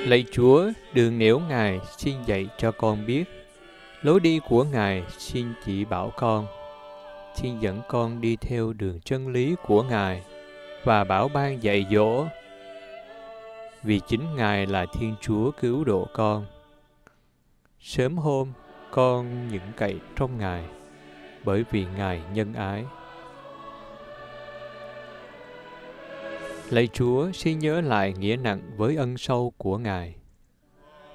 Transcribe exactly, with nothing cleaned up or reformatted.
Lạy Chúa, đường nẻo Ngài xin dạy cho con biết, lối đi của Ngài xin chỉ bảo con. Xin dẫn con đi theo đường chân lý của Ngài và bảo ban dạy dỗ, vì chính Ngài là Thiên Chúa cứu độ con. Sớm hôm, con những cậy trong Ngài, bởi vì Ngài nhân ái. Lạy Chúa, xin nhớ lại nghĩa nặng với ân sâu của Ngài.